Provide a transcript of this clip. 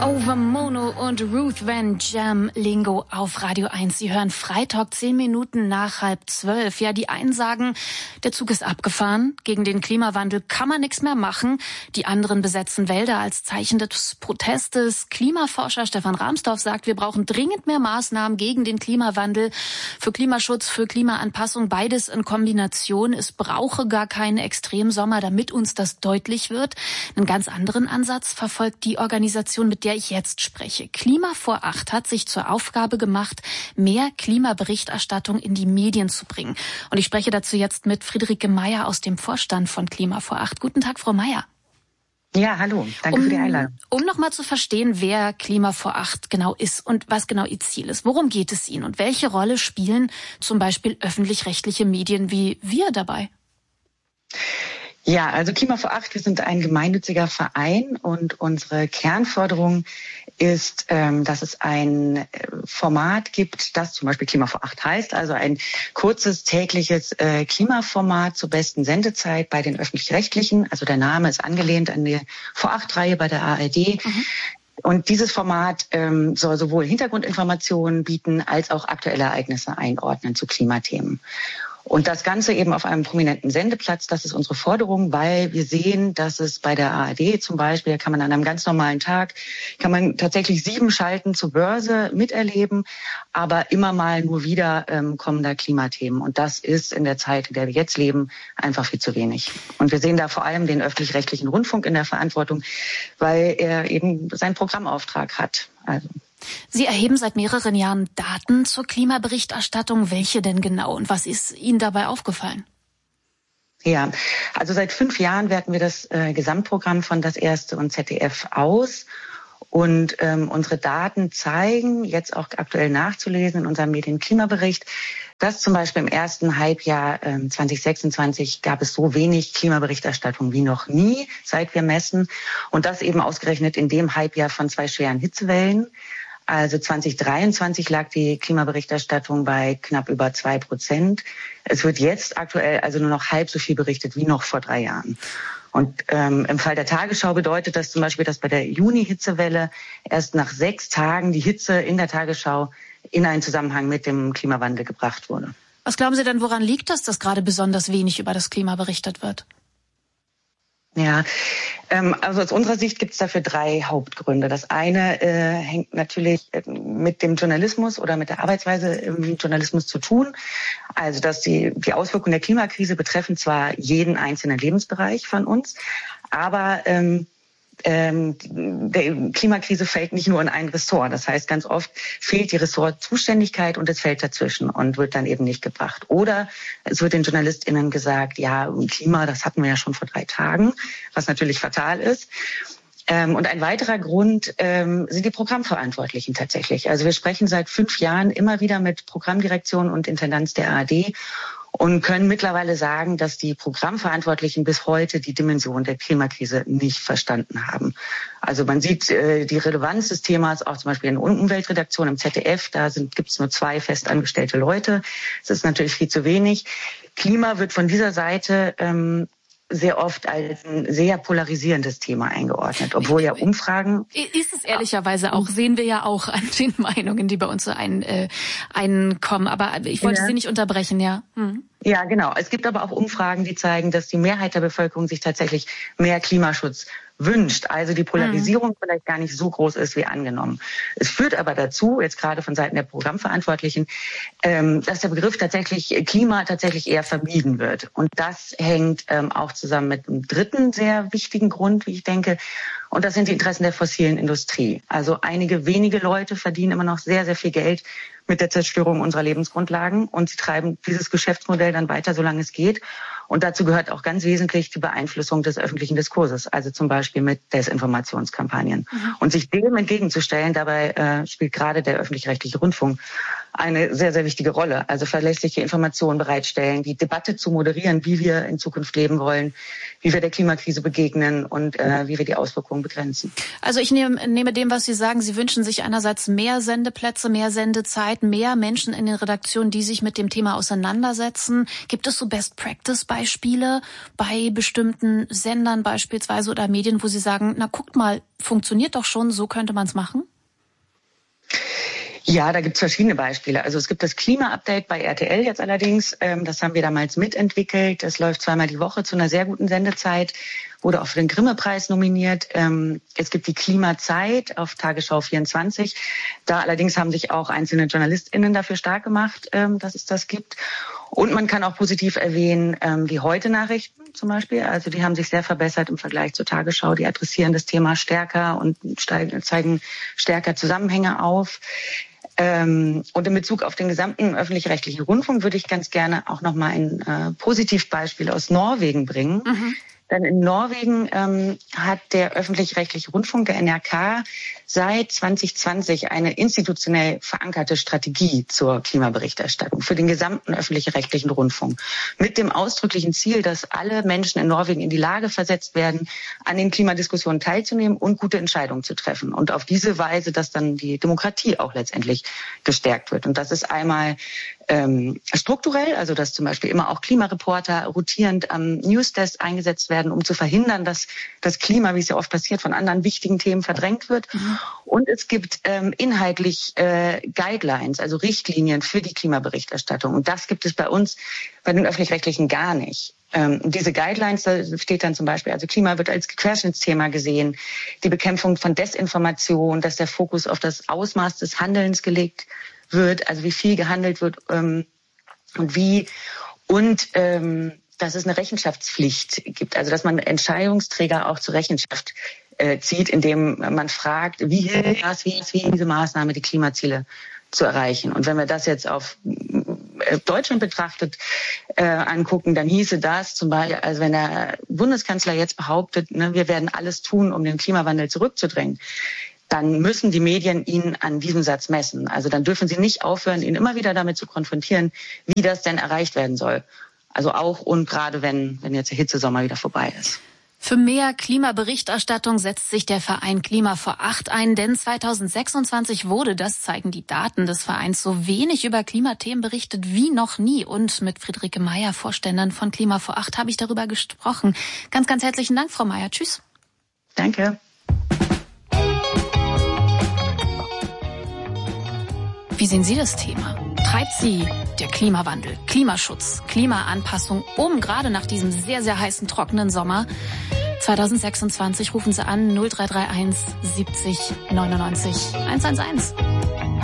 Over Mono und Ruth Van Jam Lingo auf Radio 1. Sie hören Freitalk 10 Minuten nach 11:30. Ja, die einen sagen, der Zug ist abgefahren. Gegen den Klimawandel kann man nichts mehr machen. Die anderen besetzen Wälder als Zeichen des Protestes. Klimaforscher Stefan Rahmsdorf sagt, wir brauchen dringend mehr Maßnahmen gegen den Klimawandel. Für Klimaschutz, für Klimaanpassung, beides in Kombination. Es brauche gar keinen Extremsommer, damit uns das deutlich wird. Einen ganz anderen Ansatz verfolgt die Organisation, mit der ich jetzt spreche. Klima vor 8 hat sich zur Aufgabe gemacht, mehr Klimaberichterstattung in die Medien zu bringen. Und ich spreche dazu jetzt mit Friederike Meyer aus dem Vorstand von Klima vor 8. Guten Tag, Frau Meyer. Ja, hallo. Danke für die Einladung. Um nochmal zu verstehen, wer Klima vor 8 genau ist und was genau Ihr Ziel ist. Worum geht es Ihnen und welche Rolle spielen zum Beispiel öffentlich-rechtliche Medien wie wir dabei? Ja, also Klima vor 8, wir sind ein gemeinnütziger Verein und unsere Kernforderung ist, dass es ein Format gibt, das zum Beispiel Klima vor 8 heißt, also ein kurzes tägliches Klimaformat zur besten Sendezeit bei den Öffentlich-Rechtlichen. Also der Name ist angelehnt an die Vor 8-Reihe bei der ARD. Und dieses Format soll sowohl Hintergrundinformationen bieten, als auch aktuelle Ereignisse einordnen zu Klimathemen. Und das Ganze eben auf einem prominenten Sendeplatz, das ist unsere Forderung, weil wir sehen, dass es bei der ARD zum Beispiel, da kann man an einem ganz normalen Tag, kann man tatsächlich 7 Schalten zur Börse miterleben, aber immer mal nur wieder kommen da Klimathemen. Und das ist in der Zeit, in der wir jetzt leben, einfach viel zu wenig. Und wir sehen da vor allem den öffentlich-rechtlichen Rundfunk in der Verantwortung, weil er eben seinen Programmauftrag hat. Also Sie erheben seit mehreren Jahren Daten zur Klimaberichterstattung. Welche denn genau und was ist Ihnen dabei aufgefallen? Ja, also seit 5 Jahren werten wir das Gesamtprogramm von Das Erste und ZDF aus. Und unsere Daten zeigen, jetzt auch aktuell nachzulesen in unserem Medienklimabericht, dass zum Beispiel im ersten Halbjahr 2026 gab es so wenig Klimaberichterstattung wie noch nie, seit wir messen. Und das eben ausgerechnet in dem Halbjahr von 2 schweren Hitzewellen. Also 2023 lag die Klimaberichterstattung bei knapp über 2%. Es wird jetzt aktuell also nur noch halb so viel berichtet wie noch vor 3 Jahren. Und im Fall der Tagesschau bedeutet das zum Beispiel, dass bei der Juni-Hitzewelle erst nach 6 Tagen die Hitze in der Tagesschau in einen Zusammenhang mit dem Klimawandel gebracht wurde. Was glauben Sie denn, woran liegt das, dass gerade besonders wenig über das Klima berichtet wird? Ja, also aus unserer Sicht gibt es dafür 3 Hauptgründe. Das eine hängt natürlich mit dem Journalismus oder mit der Arbeitsweise im Journalismus zu tun. Also dass die Auswirkungen der Klimakrise betreffen zwar jeden einzelnen Lebensbereich von uns, aber der Klimakrise fällt nicht nur in ein Ressort. Das heißt, ganz oft fehlt die Ressortzuständigkeit und es fällt dazwischen und wird dann eben nicht gebracht. Oder es wird den JournalistInnen gesagt, ja, Klima, das hatten wir ja schon vor 3 Tagen, was natürlich fatal ist. Und ein weiterer Grund sind die Programmverantwortlichen tatsächlich. Also wir sprechen seit 5 Jahren immer wieder mit Programmdirektion und Intendanz der ARD und können mittlerweile sagen, dass die Programmverantwortlichen bis heute die Dimension der Klimakrise nicht verstanden haben. Also man sieht die Relevanz des Themas auch zum Beispiel in der Umweltredaktion im ZDF. Da gibt es nur 2 festangestellte Leute. Das ist natürlich viel zu wenig. Klima wird von dieser Seite sehr oft als ein sehr polarisierendes Thema eingeordnet, obwohl ja Umfragen... Ist es ehrlicherweise auch, sehen wir ja auch an den Meinungen, die bei uns so einkommen. Aber ich wollte Sie nicht unterbrechen, ja. Ja, genau. Es gibt aber auch Umfragen, die zeigen, dass die Mehrheit der Bevölkerung sich tatsächlich mehr Klimaschutz wünscht. Also die Polarisierung vielleicht gar nicht so groß ist wie angenommen. Es führt aber dazu, jetzt gerade von Seiten der Programmverantwortlichen, dass der Begriff Klima tatsächlich eher vermieden wird. Und das hängt auch zusammen mit einem dritten sehr wichtigen Grund, wie ich denke. Und das sind die Interessen der fossilen Industrie. Also einige wenige Leute verdienen immer noch sehr, sehr viel Geld mit der Zerstörung unserer Lebensgrundlagen. Und sie treiben dieses Geschäftsmodell dann weiter, solange es geht. Und dazu gehört auch ganz wesentlich die Beeinflussung des öffentlichen Diskurses, also zum Beispiel mit Desinformationskampagnen. Und sich dem entgegenzustellen, dabei spielt gerade der öffentlich-rechtliche Rundfunk eine sehr, sehr wichtige Rolle. Also verlässliche Informationen bereitstellen, die Debatte zu moderieren, wie wir in Zukunft leben wollen, wie wir der Klimakrise begegnen und wie wir die Auswirkungen begrenzen. Also ich nehme dem, was Sie sagen, Sie wünschen sich einerseits mehr Sendeplätze, mehr Sendezeit, mehr Menschen in den Redaktionen, die sich mit dem Thema auseinandersetzen. Gibt es so Best-Practice-Beispiele bei bestimmten Sendern beispielsweise oder Medien, wo Sie sagen, na guckt mal, funktioniert doch schon, so könnte man es machen? Ja, da gibt's verschiedene Beispiele. Also es gibt das Klima-Update bei RTL jetzt allerdings. Das haben wir damals mitentwickelt. Das läuft zweimal die Woche zu einer sehr guten Sendezeit. Wurde auch für den Grimme-Preis nominiert. Es gibt die Klimazeit auf Tagesschau 24. Da allerdings haben sich auch einzelne JournalistInnen dafür stark gemacht, dass es das gibt. Und man kann auch positiv erwähnen, die Heute-Nachrichten zum Beispiel. Also die haben sich sehr verbessert im Vergleich zur Tagesschau. Die adressieren das Thema stärker und zeigen stärker Zusammenhänge auf. Und in Bezug auf den gesamten öffentlich-rechtlichen Rundfunk würde ich ganz gerne auch noch mal ein Positivbeispiel aus Norwegen bringen. Mhm. Denn in Norwegen hat der öffentlich-rechtliche Rundfunk, der NRK, seit 2020 eine institutionell verankerte Strategie zur Klimaberichterstattung für den gesamten öffentlich-rechtlichen Rundfunk. Mit dem ausdrücklichen Ziel, dass alle Menschen in Norwegen in die Lage versetzt werden, an den Klimadiskussionen teilzunehmen und gute Entscheidungen zu treffen. Und auf diese Weise, dass dann die Demokratie auch letztendlich gestärkt wird. Und das ist einmal strukturell, also dass zum Beispiel immer auch Klimareporter rotierend am Newsdesk eingesetzt werden, um zu verhindern, dass das Klima, wie es ja oft passiert, von anderen wichtigen Themen verdrängt wird. Mhm. Und es gibt inhaltlich Guidelines, also Richtlinien für die Klimaberichterstattung. Und das gibt es bei uns, bei den Öffentlich-Rechtlichen gar nicht. Diese Guidelines, da steht dann zum Beispiel, also Klima wird als Querschnittsthema gesehen, die Bekämpfung von Desinformation, dass der Fokus auf das Ausmaß des Handelns gelegt wird, also wie viel gehandelt wird und wie, und dass es eine Rechenschaftspflicht gibt, also dass man Entscheidungsträger auch zur Rechenschaft zieht, indem man fragt, wie hilft diese Maßnahme, die Klimaziele zu erreichen. Und wenn wir das jetzt auf Deutschland betrachtet angucken, dann hieße das zum Beispiel, also wenn der Bundeskanzler jetzt behauptet, ne, wir werden alles tun, um den Klimawandel zurückzudrängen, dann müssen die Medien ihn an diesem Satz messen. Also dann dürfen sie nicht aufhören, ihn immer wieder damit zu konfrontieren, wie das denn erreicht werden soll. Also auch und gerade wenn jetzt der Hitzesommer wieder vorbei ist. Für mehr Klimaberichterstattung setzt sich der Verein Klima vor 8 ein, denn 2026 wurde, das zeigen die Daten des Vereins, so wenig über Klimathemen berichtet wie noch nie. Und mit Friederike Meyer, Vorständin von Klima vor 8, habe ich darüber gesprochen. Ganz, ganz herzlichen Dank, Frau Meyer. Tschüss. Danke. Wie sehen Sie das Thema? Treibt Sie der Klimawandel, Klimaschutz, Klimaanpassung gerade nach diesem sehr, sehr heißen, trockenen Sommer? 2026 rufen Sie an 0331 70 99 111.